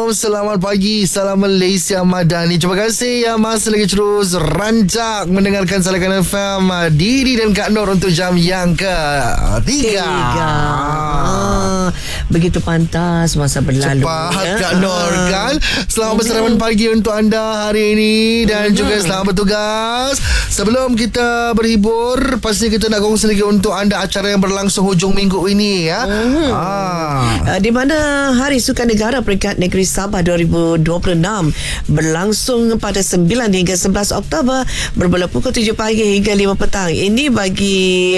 Assalamualaikum, selamat pagi, salam Malaysia Madani. Terima kasih yang masih lagi terus rancak mendengarkan Salakan FM Didi dan Kak Nur untuk jam yang ketiga. Begitu pantas masa berlalu. Cepat Kak Nur kan. Selamat bersarapan pagi untuk anda hari ini dan juga selamat bertugas. Sebelum kita berhibur, pasti kita nak kongsi lagi untuk anda acara yang berlangsung hujung minggu ini ya. Di mana Hari Sukan Negara Peringkat Negeri Sabah 2026 berlangsung pada 9 hingga 11 Oktober bermula pukul 7 pagi hingga 5 petang. Ini bagi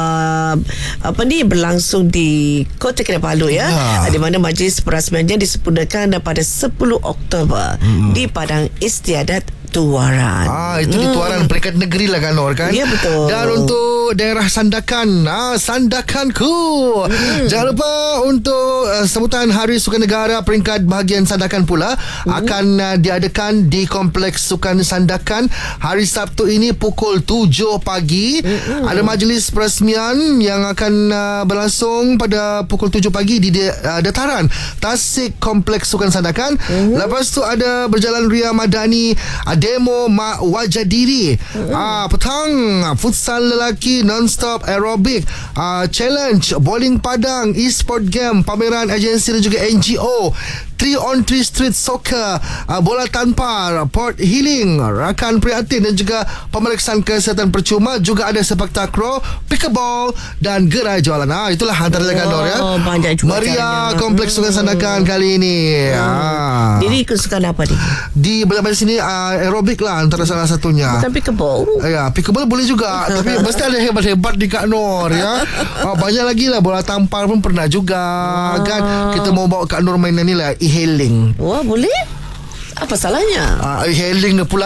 berlangsung di Kota Kinabalu ya. Di mana majlis perasmiannya disempurnakan pada 10 Oktober di Padang Istiadat Tuaran. Itu di Tuaran peringkat negeri lah kan Nur kan. Ya betul. Dan untuk daerah Sandakan, Sandakanku, jangan lupa untuk sambutan Hari Sukan Negara peringkat bahagian Sandakan pula akan diadakan di Kompleks Sukan Sandakan hari Sabtu ini pukul 7 pagi. Ada majlis perasmian yang akan berlangsung pada pukul 7 pagi di dataran Tasik Kompleks Sukan Sandakan. Lepas tu ada berjalan Ria Madani, demo mak wajah diri, petang futsal lelaki non-stop aerobik, challenge bowling padang, e-sport game, pameran agensi dan juga NGO, 3-on-3 street soccer, bola tampar, port healing, rakan prihatin dan juga pemeriksaan kesihatan percuma. Juga ada sepak takraw, pickleball dan gerai jualan. Itulah antara Nur ya. Banyak juga Meriah Kompleks Sukan Sandakan kali ini. Jadi kesukaan apa ni? Di belah sini aerobik lah antara salah satunya. Bukan pickleball. Ya, pickleball boleh juga. Tapi mesti ada hebat-hebat di Kak Nur ya. Banyak lagi lah. Bola tampar pun pernah juga kan. Kita mau bawa Kak Nur mainan ni lah, e-hailing. Wah, boleh? Apa salahnya? E-hailing pula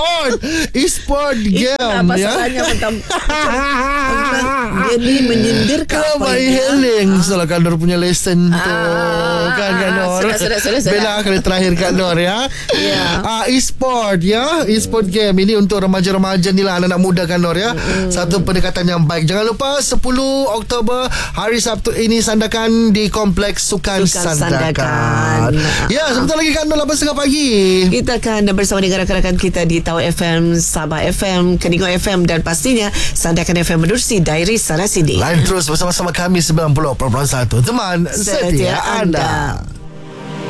e-sport game apa ya. salahnya macam dia ni menyindirkan apa e-hailing. Salah Kak Nur punya lesen tu kan Kak Nur. Sudah. Bella kali terakhir Kak Nur ya. E-sport ya, e-sport game ini untuk remaja-remaja ni lah, anak-anak muda Kak Nur ya. Satu pendekatan yang baik. Jangan lupa 10 Oktober hari Sabtu ini Sandakan di Kompleks Sukan Sandakan. Ya, sebentar lagi Kak Nur 8.30 pagi. Kita akan bersama dengan rakan-rakan kita di Tau FM, Sabah FM, Keningau FM dan pastinya Sandakan FM Menerusi Diary Sana Sini. Lain terus bersama-sama kami 90.1 teman setia anda.